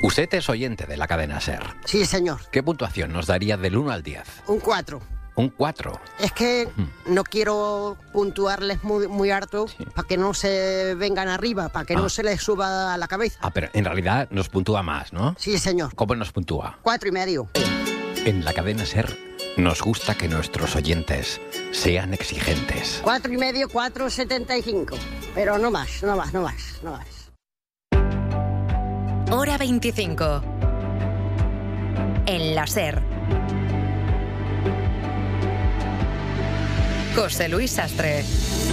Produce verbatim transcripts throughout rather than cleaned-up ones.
Usted es oyente de la cadena SER. Sí, señor. ¿Qué puntuación nos daría del uno al diez? Un cuatro. Un cuatro. Es que Hmm. no quiero puntuarles muy, muy harto Sí. para que no se vengan arriba, para que Ah. no se les suba a la cabeza. Ah, pero en realidad nos puntúa más, ¿no? Sí, señor. ¿Cómo nos puntúa? Cuatro y medio. En la cadena SER nos gusta que nuestros oyentes sean exigentes. Cuatro y medio, cuatro setenta y cinco. Pero no más, no más, no más, no más. Hora veinticinco. En la SER. José Luis Sastre.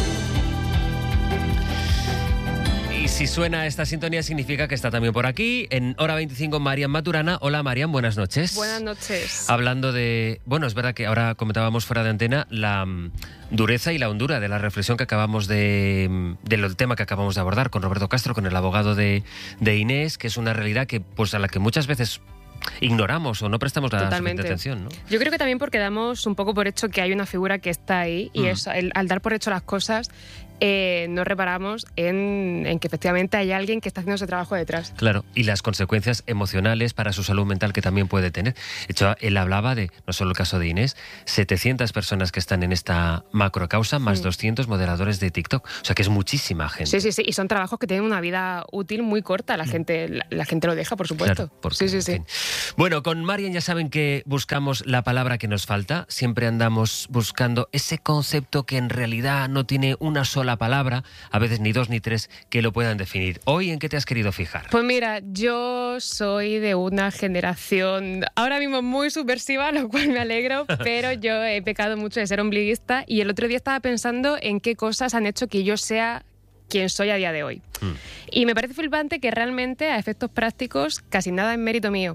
Y si suena esta sintonía significa que está también por aquí, en Hora veinticinco, Marian Maturana. Hola, Marian, buenas noches. Buenas noches. Hablando de... Bueno, es verdad que ahora comentábamos fuera de antena la mm, dureza y la hondura de la reflexión que acabamos de... mm, del tema que acabamos de abordar con Roberto Castro, con el abogado de, de Inés, que es una realidad que, pues, a la que muchas veces ignoramos o no prestamos la Totalmente. suficiente atención, ¿no? Yo creo que también porque damos un poco por hecho que hay una figura que está ahí y Mm. eso, el- al dar por hecho las cosas eh, no reparamos en, en que efectivamente hay alguien que está haciendo ese trabajo detrás. Claro, y las consecuencias emocionales para su salud mental que también puede tener. De hecho, él hablaba de, no solo el caso de Inés, setecientas personas que están en esta macrocausa, más Mm. doscientos moderadores de TikTok. O sea, que es muchísima gente. Sí, sí, sí. Y son trabajos que tienen una vida útil muy corta. La gente, la, la gente lo deja, por supuesto. Claro, porque, sí, sí, en sí. fin. Bueno, con Marian ya saben que buscamos la palabra que nos falta. Siempre andamos buscando ese concepto que en realidad no tiene una sola palabra, a veces ni dos ni tres, que lo puedan definir. Hoy, ¿en qué te has querido fijar? Pues mira, yo soy de una generación ahora mismo muy subversiva, lo cual me alegro, pero yo he pecado mucho de ser ombliguista y el otro día estaba pensando en qué cosas han hecho que yo sea quien soy a día de hoy. Mm. Y me parece flipante que realmente, a efectos prácticos, casi nada es mérito mío.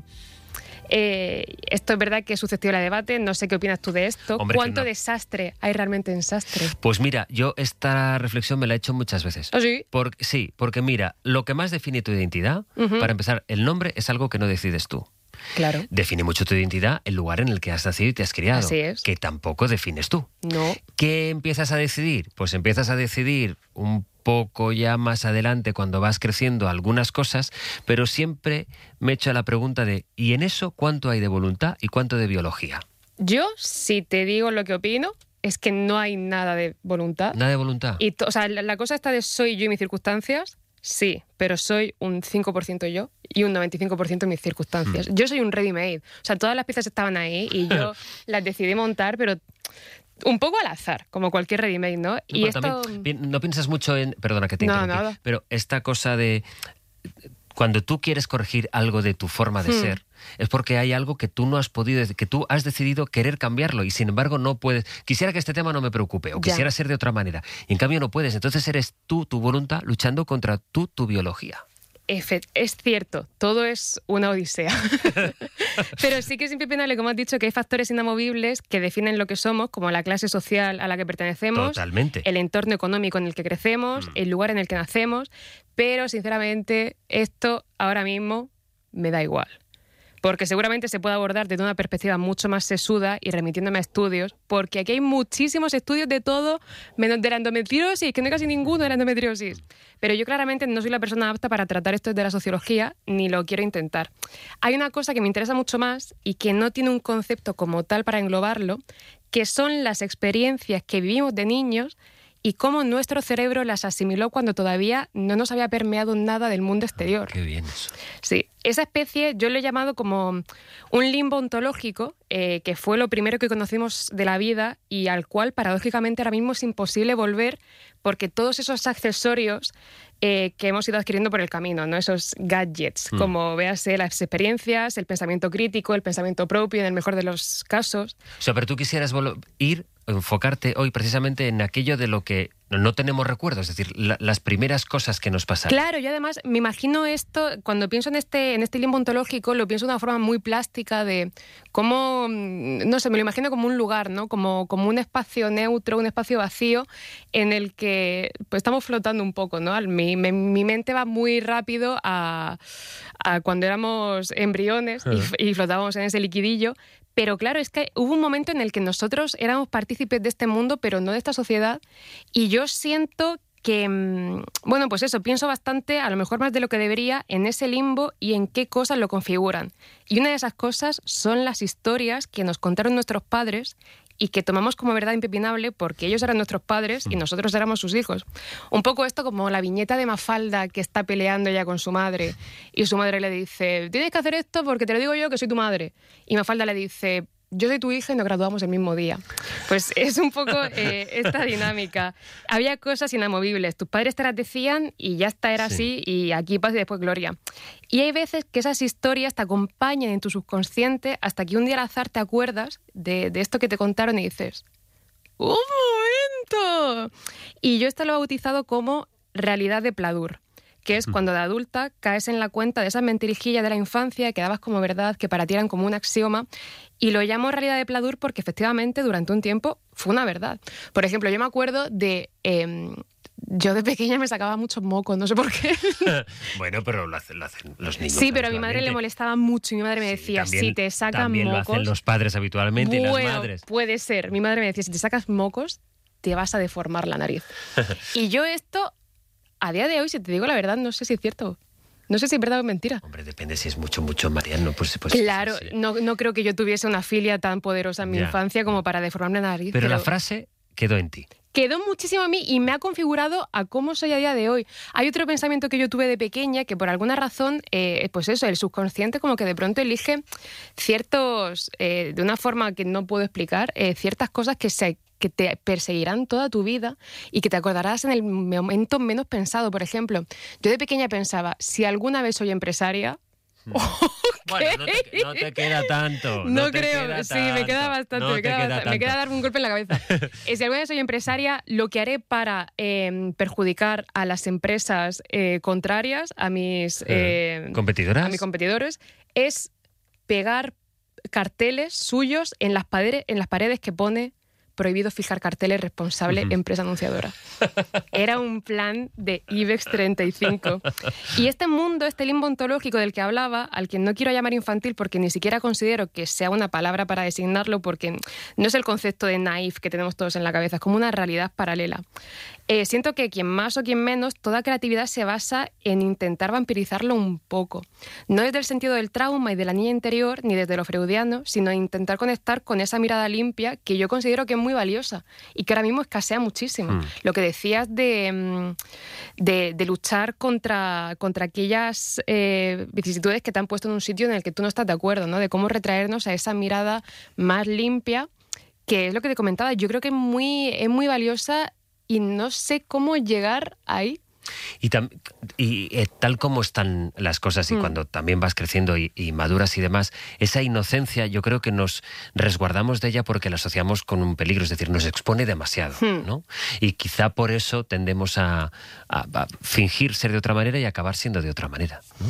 Eh, esto es verdad que es susceptible a debate, no sé qué opinas tú de esto. Hombre, que ¿Cuánto no. desastre hay realmente en sastre? Pues mira, yo esta reflexión me la he hecho muchas veces. ¿Ah, sí? Por- sí, porque mira, lo que más define tu identidad, Ujú. para empezar, el nombre es algo que no decides tú. Claro. Define mucho tu identidad el lugar en el que has nacido y te has criado, Así es. que tampoco defines tú. No. ¿Qué empiezas a decidir? Pues empiezas a decidir un poco ya más adelante cuando vas creciendo algunas cosas, pero siempre me echo a la pregunta de ¿y en eso cuánto hay de voluntad y cuánto de biología? Yo, si te digo lo que opino, es que no hay nada de voluntad. Nada de voluntad. Y to- o sea, la, la cosa está de soy yo y mis circunstancias, sí, pero soy un cinco por ciento yo y un noventa y cinco por ciento mis circunstancias. Yo soy un ready-made. O sea, todas las piezas estaban ahí y yo las decidí montar, pero un poco al azar, como cualquier ready-made, ¿no? No, y pero esto... también pi- no piensas mucho en... Perdona que te No, interrumpí, nada. pero esta cosa de... Cuando tú quieres corregir algo de tu forma de Hmm. ser, es porque hay algo que tú no has podido, que tú has decidido querer cambiarlo y sin embargo no puedes. Quisiera que este tema no me preocupe o Ya. quisiera ser de otra manera y en cambio no puedes. Entonces eres tú, tu voluntad, luchando contra tú, tu biología. Efe- Es cierto, todo es una odisea. Pero sí que es impepinable, como has dicho, que hay factores inamovibles que definen lo que somos, como la clase social a la que pertenecemos, Totalmente. el entorno económico en el que crecemos, Mm. el lugar en el que nacemos, pero sinceramente esto ahora mismo me da igual. Porque seguramente se puede abordar desde una perspectiva mucho más sesuda y remitiéndome a estudios, porque aquí hay muchísimos estudios de todo, menos de la endometriosis, que no hay casi ninguno de la endometriosis. Pero yo claramente no soy la persona apta para tratar esto desde la sociología, ni lo quiero intentar. Hay una cosa que me interesa mucho más y que no tiene un concepto como tal para englobarlo, que son las experiencias que vivimos de niños y cómo nuestro cerebro las asimiló cuando todavía no nos había permeado nada del mundo exterior. Qué bien eso. Sí, esa especie yo lo he llamado como un limbo ontológico, eh, que fue lo primero que conocimos de la vida y al cual paradójicamente ahora mismo es imposible volver porque todos esos accesorios eh, que hemos ido adquiriendo por el camino, ¿no? Esos gadgets, Mm. como véase las experiencias, el pensamiento crítico, el pensamiento propio en el mejor de los casos. O sea, pero tú quisieras vol- ir, enfocarte hoy precisamente en aquello de lo que no tenemos recuerdos, es decir, la- las primeras cosas que nos pasaron. Claro, y además me imagino esto, cuando pienso en este, en este limbo ontológico, lo pienso de una forma muy plástica de cómo, mm, no sé, me lo imagino como un lugar, ¿no? Como, como un espacio neutro, un espacio vacío en el que pues, estamos flotando un poco, ¿no? Al- Mi, mi, mi mente va muy rápido a, a cuando éramos embriones y, f- y flotábamos en ese liquidillo. Pero claro, es que hubo un momento en el que nosotros éramos partícipes de este mundo, pero no de esta sociedad, y yo siento que, mm, bueno, pues eso, pienso bastante, a lo mejor más de lo que debería, en ese limbo y en qué cosas lo configuran. Y una de esas cosas son las historias que nos contaron nuestros padres y que tomamos como verdad impepinable porque ellos eran nuestros padres y nosotros éramos sus hijos. Un poco esto como la viñeta de Mafalda que está peleando ya con su madre y su madre le dice, tienes que hacer esto porque te lo digo yo que soy tu madre. Y Mafalda le dice, yo soy tu hija y nos graduamos el mismo día. Pues es un poco eh, esta dinámica. Había cosas inamovibles. Tus padres te las decían y ya está, era sí. así, y aquí paz y después gloria. Y hay veces que esas historias te acompañan en tu subconsciente hasta que un día al azar te acuerdas de, de esto que te contaron y dices, ¡un momento! Y yo esto lo he bautizado como realidad de pladur, que es cuando de adulta caes en la cuenta de esas mentirijillas de la infancia que dabas como verdad, que para ti eran como un axioma, y lo llamo realidad de pladur porque efectivamente durante un tiempo fue una verdad. Por ejemplo, yo me acuerdo de... Eh, yo de pequeña me sacaba muchos mocos, no sé por qué. Bueno, pero lo hacen, lo hacen los niños. Sí, pero a mi madre le molestaba mucho y mi madre me decía, sí, también, si te sacan también mocos... También lo hacen los padres habitualmente bueno, y las madres. Puede ser. Mi madre me decía, si te sacas mocos, te vas a deformar la nariz. Y yo esto... A día de hoy, si te digo la verdad, no sé si es cierto. No sé si es verdad o es mentira. Hombre, depende si es mucho, mucho, Mariano. Pues, pues, claro, sí, sí. No, no creo que yo tuviese una filia tan poderosa en mi ya. infancia como para deformarme la nariz. Pero, pero la frase quedó en ti. Quedó muchísimo en mí y me ha configurado a cómo soy a día de hoy. Hay otro pensamiento que yo tuve de pequeña que por alguna razón, eh, pues eso, el subconsciente como que de pronto elige ciertos, eh, de una forma que no puedo explicar, eh, ciertas cosas que se que te perseguirán toda tu vida y que te acordarás en el momento menos pensado. Por ejemplo, yo de pequeña pensaba, si alguna vez soy empresaria... Okay. Bueno, no te, no te queda tanto. No, no te creo, queda sí, tanto, me queda bastante, no me, queda queda bastante me queda darme un golpe en la cabeza. eh, si alguna vez soy empresaria, lo que haré para eh, perjudicar a las empresas eh, contrarias, a mis... Eh, ¿Competidoras? A mis competidores, es pegar carteles suyos en las paredes, en las paredes que pone... prohibido fijar carteles, responsable, uh-huh. empresa anunciadora. Era un plan de IBEX treinta y cinco. Y este mundo, este limbo ontológico del que hablaba, al que no quiero llamar infantil porque ni siquiera considero que sea una palabra para designarlo, porque no es el concepto de naif que tenemos todos en la cabeza, es como una realidad paralela. Eh, siento que quien más o quien menos, toda creatividad se basa en intentar vampirizarlo un poco. No desde el sentido del trauma y de la niña interior, ni desde lo freudiano, sino intentar conectar con esa mirada limpia que yo considero que es muy valiosa y que ahora mismo escasea muchísimo. Mm. Lo que decías de, de, de luchar contra, contra aquellas eh, vicisitudes que te han puesto en un sitio en el que tú no estás de acuerdo, ¿no? De cómo retraernos a esa mirada más limpia, que es lo que te comentaba. Yo creo que es muy, es muy valiosa y no sé cómo llegar ahí. Y, tam, y eh, tal como están las cosas y mm. cuando también vas creciendo y, y maduras y demás, esa inocencia yo creo que nos resguardamos de ella porque la asociamos con un peligro, es decir, nos expone demasiado, mm. ¿no? Y quizá por eso tendemos a, a, a fingir ser de otra manera y acabar siendo de otra manera, ¿no?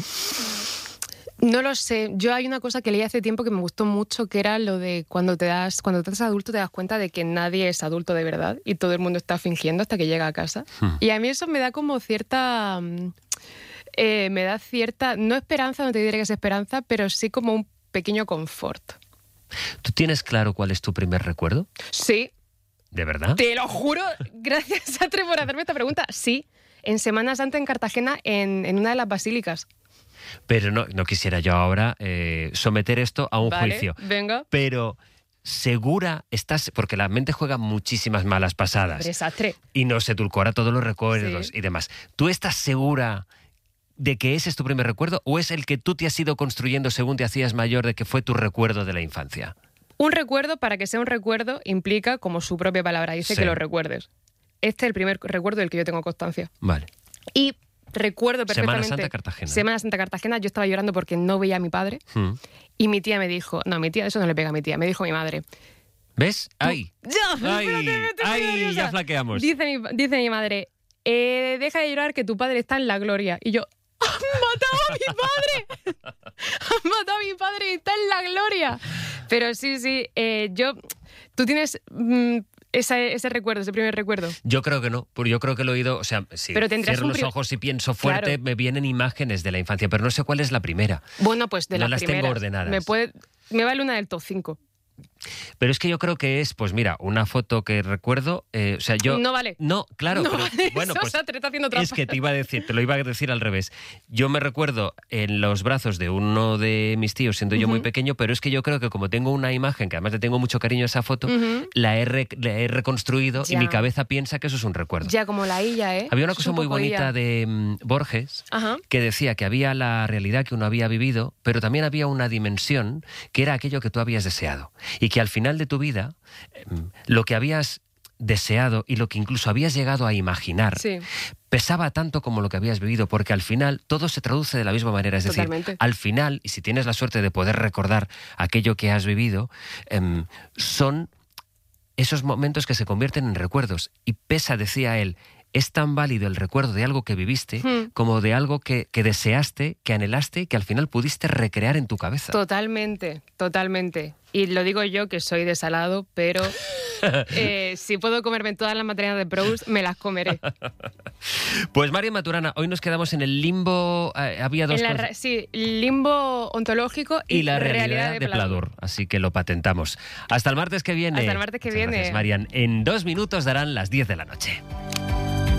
No lo sé. Yo hay una cosa que leí hace tiempo que me gustó mucho, que era lo de cuando te das, cuando te haces adulto te das cuenta de que nadie es adulto de verdad y todo el mundo está fingiendo hasta que llega a casa. Hmm. Y a mí eso me da como cierta... Eh, me da cierta... No esperanza, no te diré que es esperanza, pero sí como un pequeño confort. ¿Tú tienes claro cuál es tu primer recuerdo? Sí. ¿De verdad? Te lo juro. Gracias, Atre, por hacerme esta pregunta. Sí. En Semana Santa en Cartagena, en, en una de las basílicas. Pero no, no quisiera yo ahora eh, someter esto a un vale, juicio. Venga. Pero segura estás, porque la mente juega muchísimas malas pasadas. Desastre. Y nos edulcora todos los recuerdos sí. y demás. ¿Tú estás segura de que ese es tu primer recuerdo o es el que tú te has ido construyendo según te hacías mayor de que fue tu recuerdo de la infancia? Un recuerdo, para que sea un recuerdo, implica, como su propia palabra dice, sí. que lo recuerdes. Este es el primer recuerdo del que yo tengo constancia. Vale. Y recuerdo perfectamente... Semana Santa Cartagena. Semana Santa Cartagena, yo estaba llorando porque no veía a mi padre. Hmm. Y mi tía me dijo... No, mi tía, eso no le pega a mi tía. Me dijo mi madre... ¿Ves? ¡Ay! ¡Ya! ¡Ay! Espérate, ¡Ay! Ya flaqueamos. Dice mi, dice mi madre... Eh, deja de llorar que tu padre está en la gloria. Y yo... ¡Han matado a mi padre! ¡Han matado a mi padre y está en la gloria! Pero sí, sí. Eh, yo... Tú tienes... Mmm, Ese, ese recuerdo, ese primer recuerdo. Yo creo que no, porque yo creo que lo he oído, o sea, si pero cierro los pri... ojos y pienso fuerte, claro. me vienen imágenes de la infancia, pero no sé cuál es la primera. Bueno, pues de no las las primeras. tengo ordenadas. Me, puede, me vale una del top cinco. Pero es que yo creo que es, pues mira, una foto que recuerdo, eh, o sea, yo... No vale. No, claro, No pero, vale bueno, eso, pues o sea, te está haciendo trampa. es que te iba a decir, te lo iba a decir al revés. Yo me recuerdo en los brazos de uno de mis tíos, siendo yo Ujú. muy pequeño, pero es que yo creo que como tengo una imagen, que además le tengo mucho cariño a esa foto, Ujú. la, he re- la he reconstruido y Ya. mi cabeza piensa que eso es un recuerdo. Ya como la Illa, ¿eh? Había una Es cosa un muy poco bonita Illa. de mm, Borges, Ajá. que decía que había la realidad que uno había vivido, pero también había una dimensión que era aquello que tú habías deseado. Y que al final de tu vida, eh, lo que habías deseado y lo que incluso habías llegado a imaginar, Sí. pesaba tanto como lo que habías vivido, porque al final todo se traduce de la misma manera. Es decir, Totalmente. al final, y si tienes la suerte de poder recordar aquello que has vivido, em, son esos momentos que se convierten en recuerdos. Y pesa, decía él, es tan válido el recuerdo de algo que viviste Hmm. como de algo que, que deseaste, que anhelaste y que al final pudiste recrear en tu cabeza. Totalmente, totalmente. Y lo digo yo, que soy de salado, pero eh, si puedo comerme todas las materias de Proust, me las comeré. Pues María Maturana, hoy nos quedamos en el limbo, eh, había dos En la cosas. ra- sí, limbo ontológico y, Y la realidad, de Pladur. Así que lo patentamos. Hasta el martes que viene. Hasta el martes que Muchas viene. Gracias, Marian. En dos minutos darán las diez de la noche.